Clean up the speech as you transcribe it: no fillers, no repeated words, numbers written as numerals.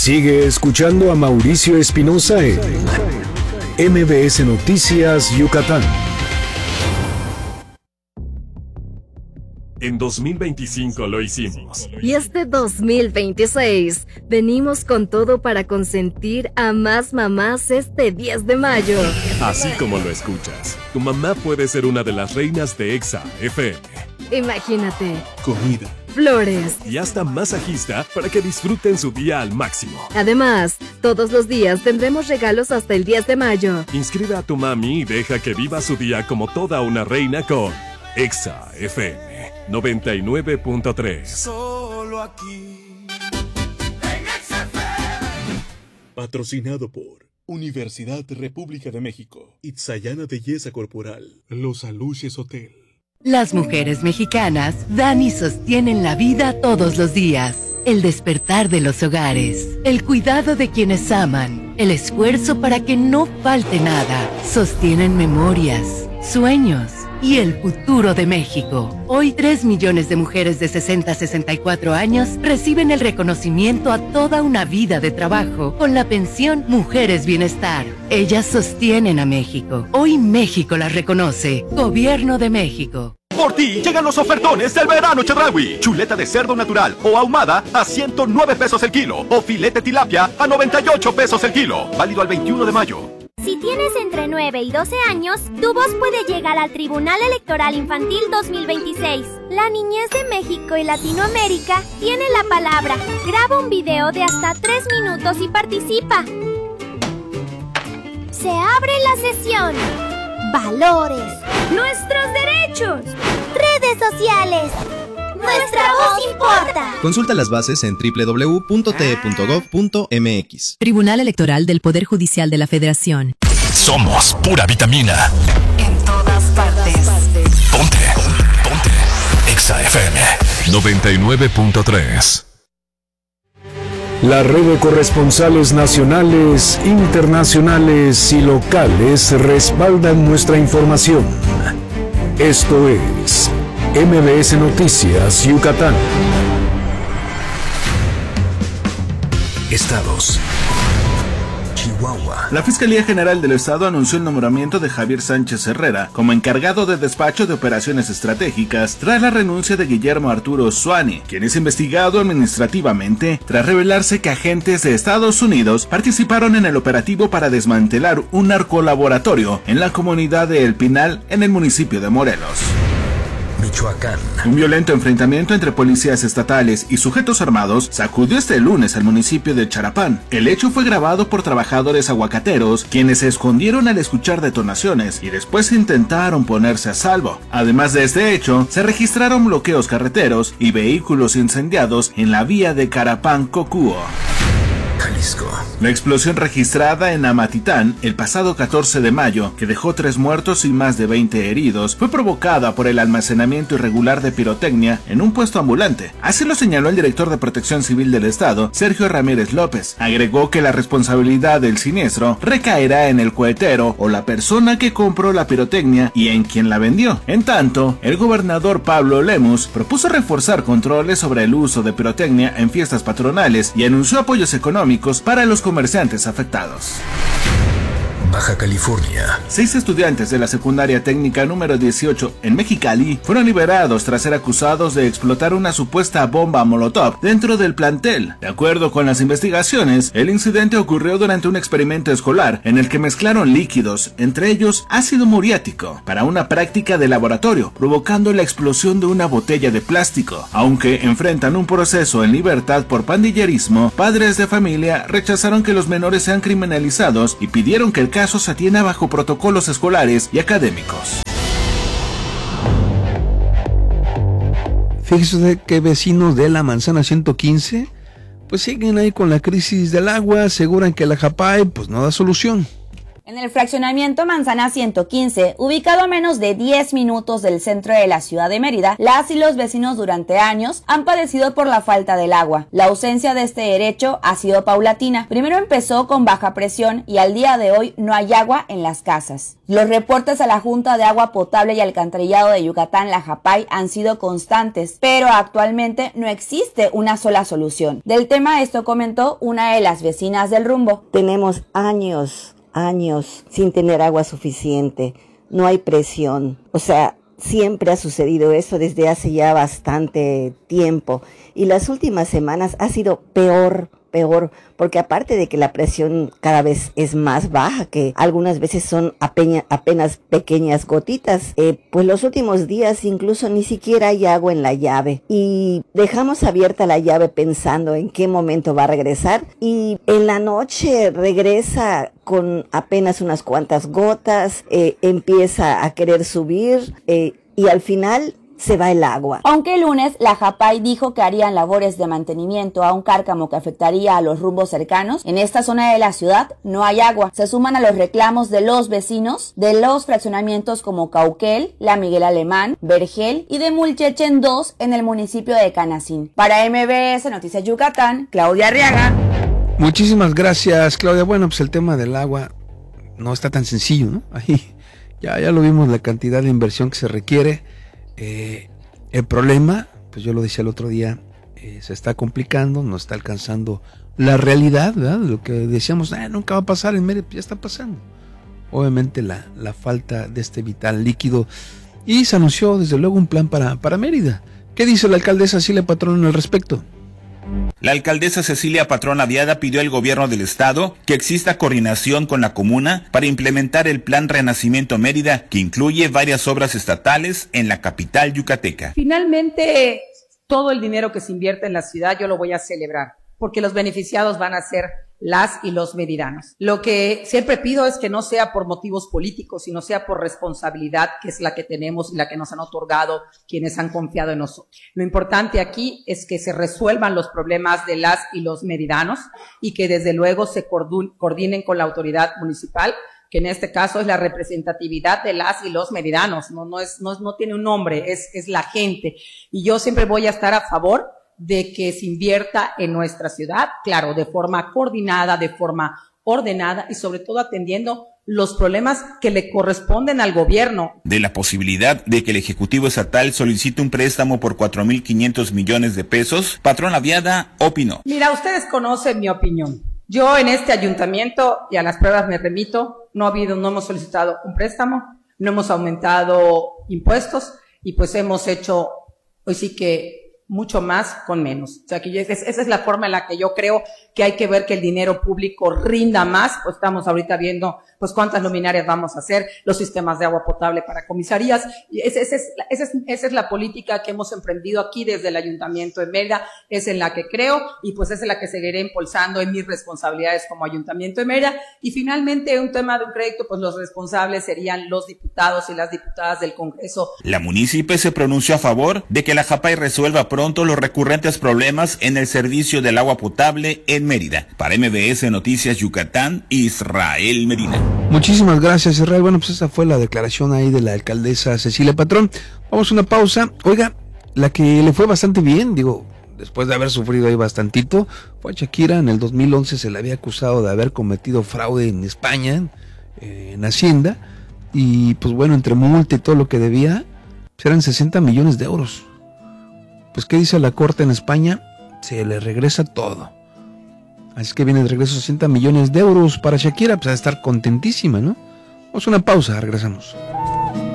Sigue escuchando a Mauricio Espinosa en MBS Noticias Yucatán. En 2025 lo hicimos. Y este 2026 venimos con todo para consentir a más mamás este 10 de mayo. Así como lo escuchas, tu mamá puede ser una de las reinas de Exa FM. Imagínate. Comida, flores y hasta masajista para que disfruten su día al máximo. Además, todos los días tendremos regalos hasta el 10 de mayo. Inscribe a tu mami y deja que viva su día como toda una reina con Exa FM 99.3. Solo aquí. Patrocinado por Universidad República de México, Itzayana Belleza Corporal, Los Aluches Hotel. Las mujeres mexicanas dan y sostienen la vida todos los días. El despertar de los hogares, el cuidado de quienes aman, el esfuerzo para que no falte nada. Sostienen memorias, sueños y el futuro de México. Hoy 3 millones de mujeres de 60 a 64 años reciben el reconocimiento a toda una vida de trabajo con la pensión Mujeres Bienestar. Ellas sostienen a México. Hoy México las reconoce. Gobierno de México. Por ti llegan los ofertones del verano Chedraui. Chuleta de cerdo natural o ahumada a 109 pesos el kilo. O filete tilapia a 98 pesos el kilo. Válido al 21 de mayo. Si tienes entre 9 y 12 años, tu voz puede llegar al Tribunal Electoral Infantil 2026. La niñez de México y Latinoamérica tiene la palabra. Graba un video de hasta 3 minutos y participa. Se abre la sesión. Valores. Nuestros derechos. Redes sociales. Nuestra voz importa. Consulta las bases en www.te.gov.mx. Tribunal Electoral del Poder Judicial de la Federación. Somos pura vitamina. En todas partes. Ponte Exa FM 99.3. La red de corresponsales nacionales, internacionales y locales respaldan nuestra información. Esto es MBS Noticias Yucatán. Estados. Chihuahua. La Fiscalía General del Estado anunció el nombramiento de Javier Sánchez Herrera como encargado de despacho de operaciones estratégicas tras la renuncia de Guillermo Arturo Suani, quien es investigado administrativamente tras revelarse que agentes de Estados Unidos participaron en el operativo para desmantelar un narcolaboratorio en la comunidad de El Pinal, en el municipio de Morelos. Michoacán. Un violento enfrentamiento entre policías estatales y sujetos armados sacudió este lunes al municipio de Charapán. El hecho fue grabado por trabajadores aguacateros, quienes se escondieron al escuchar detonaciones y después intentaron ponerse a salvo. Además de este hecho, se registraron bloqueos carreteros y vehículos incendiados en la vía de Carapán-Cocúo. Jalisco. La explosión registrada en Amatitán el pasado 14 de mayo, que dejó 3 muertos y más de 20 heridos, fue provocada por el almacenamiento irregular de pirotecnia en un puesto ambulante. Así lo señaló el director de Protección Civil del Estado, Sergio Ramírez López. Agregó que la responsabilidad del siniestro recaerá en el cohetero o la persona que compró la pirotecnia y en quien la vendió. En tanto, el gobernador Pablo Lemus propuso reforzar controles sobre el uso de pirotecnia en fiestas patronales y anunció apoyos económicos para los comerciantes afectados. Baja California. 6 estudiantes de la secundaria técnica número 18 en Mexicali fueron liberados tras ser acusados de explotar una supuesta bomba molotov dentro del plantel. De acuerdo con las investigaciones, el incidente ocurrió durante un experimento escolar en el que mezclaron líquidos, entre ellos ácido muriático, para una práctica de laboratorio, provocando la explosión de una botella de plástico. Aunque enfrentan un proceso en libertad por pandillerismo, padres de familia rechazaron que los menores sean criminalizados y pidieron que el caso se atienda bajo protocolos escolares y académicos. Fíjese que vecinos de la manzana 115 pues siguen ahí con la crisis del agua, aseguran que la JAPAE pues no da solución. En el fraccionamiento Manzana 115, ubicado a menos de 10 minutos del centro de la ciudad de Mérida, las y los vecinos durante años han padecido por la falta del agua. La ausencia de este derecho ha sido paulatina. Primero empezó con baja presión y al día de hoy no hay agua en las casas. Los reportes a la Junta de Agua Potable y Alcantarillado de Yucatán, la JAPAY, han sido constantes, pero actualmente no existe una sola solución. Del tema esto comentó una de las vecinas del Rumbo. Tenemos años sin tener agua suficiente, no hay presión, o sea, siempre ha sucedido eso desde hace ya bastante tiempo y las últimas semanas ha sido peor, porque aparte de que la presión cada vez es más baja, que algunas veces son apenas pequeñas gotitas, pues los últimos días incluso ni siquiera hay agua en la llave y dejamos abierta la llave pensando en qué momento va a regresar y en la noche regresa con apenas unas cuantas gotas, empieza a querer subir y al final se va el agua. Aunque el lunes la JAPAY dijo que harían labores de mantenimiento a un cárcamo que afectaría a los rumbos cercanos, en esta zona de la ciudad no hay agua. Se suman a los reclamos de los vecinos de los fraccionamientos como Cauquel, La Miguel Alemán, Vergel y de Mulchechen 2 en el municipio de Canacín. Para MBS Noticias Yucatán, Claudia Arriaga. Muchísimas gracias, Claudia. Bueno, pues el tema del agua no está tan sencillo, ¿no? Ahí ya lo vimos, la cantidad de inversión que se requiere. El problema, pues yo lo decía el otro día, se está complicando, no está alcanzando la realidad, ¿verdad? Lo que decíamos, nunca va a pasar en Mérida, ya está pasando. Obviamente la falta de este vital líquido, y se anunció desde luego un plan para Mérida. ¿Qué dice la alcaldesa Cecilia Patrón al respecto? La alcaldesa Cecilia Patrón Aviada pidió al gobierno del estado que exista coordinación con la comuna para implementar el Plan Renacimiento Mérida, que incluye varias obras estatales en la capital yucateca. Finalmente, todo el dinero que se invierte en la ciudad yo lo voy a celebrar, porque los beneficiados van a ser las y los meridanos. Lo que siempre pido es que no sea por motivos políticos, sino sea por responsabilidad, que es la que tenemos y la que nos han otorgado quienes han confiado en nosotros. Lo importante aquí es que se resuelvan los problemas de las y los meridanos y que desde luego se coordinen con la autoridad municipal, que en este caso es la representatividad de las y los meridanos. No tiene un nombre, es la gente. Y yo siempre voy a estar a favor de que se invierta en nuestra ciudad, claro, de forma coordinada, de forma ordenada y sobre todo atendiendo los problemas que le corresponden al gobierno. De la posibilidad de que el Ejecutivo Estatal solicite un préstamo por 4,500 millones de pesos, Patrón Aviada opinó. Mira, ustedes conocen mi opinión. Yo en este ayuntamiento, y a las pruebas me remito, no hemos solicitado un préstamo, no hemos aumentado impuestos y pues hemos hecho, hoy sí que mucho más con menos. O sea, que esa es la forma en la que yo creo que hay que ver que el dinero público rinda más. Pues estamos ahorita viendo pues cuántas luminarias vamos a hacer, los sistemas de agua potable para comisarías. Y esa es la política que hemos emprendido aquí desde el Ayuntamiento de Mérida, es en la que creo y pues es en la que seguiré impulsando en mis responsabilidades como Ayuntamiento de Mérida. Y finalmente, un tema de un crédito, pues los responsables serían los diputados y las diputadas del Congreso. La munícipe se pronunció a favor de que la JAPAY resuelva pronto los recurrentes problemas en el servicio del agua potable en Mérida. Para MBS Noticias Yucatán, Israel Medina. Muchísimas gracias, Israel. Bueno, pues esa fue la declaración ahí de la alcaldesa Cecilia Patrón. Vamos a una pausa. Oiga, la que le fue bastante bien, después de haber sufrido ahí bastantito, fue Shakira. En el 2011 se le había acusado de haber cometido fraude en España, en Hacienda, y pues bueno, entre multa y todo lo que debía, pues eran 60 millones de euros. Pues, ¿qué dice la corte en España? Se le regresa todo. Así que viene de regreso 60 millones de euros para Shakira, pues a estar contentísima, ¿no? Vamos a una pausa, regresamos.